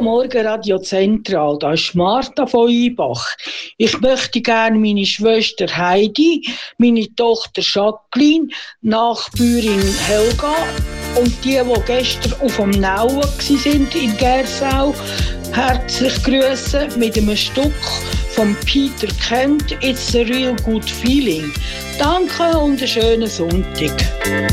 Guten Morgen, Radio Zentral. Da ist Martha von Eibach. Ich möchte gerne meine Schwester Heidi, meine Tochter Jacqueline, Nachbürin Helga und die gestern auf dem Nauen waren in Gersau, herzlich grüßen mit einem Stück von Peter Kent, It's a Real Good Feeling. Danke und einen schönen Sonntag.